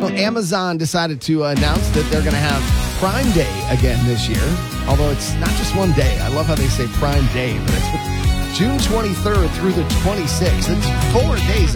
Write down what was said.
Well, Amazon decided to announce that they're going to have Prime Day again this year, although it's not just one day. I love how they say Prime Day, but it's June 23rd through the 26th. It's 4 days